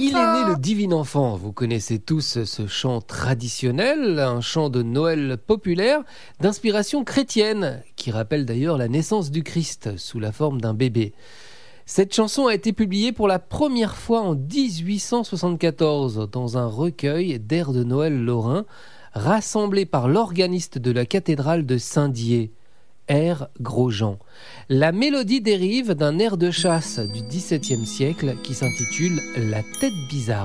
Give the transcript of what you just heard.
Il est né le divin enfant. Vous connaissez tous ce chant traditionnel, un chant de Noël populaire d'inspiration chrétienne, qui rappelle d'ailleurs la naissance du Christ sous la forme d'un bébé. Cette chanson a été publiée pour la première fois en 1874 dans un recueil d'airs de Noël lorrain rassemblé par l'organiste de la cathédrale de Saint-Dié, air Grosjean. La mélodie dérive d'un air de chasse du XVIIe siècle qui s'intitule La tête bizarre.